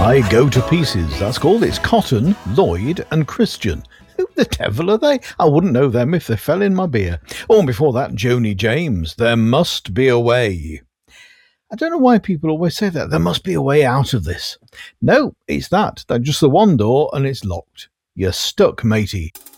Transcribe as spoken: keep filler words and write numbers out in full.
I Go to Pieces, that's called. It's Cotton, Lloyd and Christian. Who the devil are they? I wouldn't know them if they fell in my beer. Oh, and before that, Joni James, There Must Be a Way. I don't know why people always say that. There must be a way out of this. No, it's that. That's just the one door and it's locked. You're stuck, matey.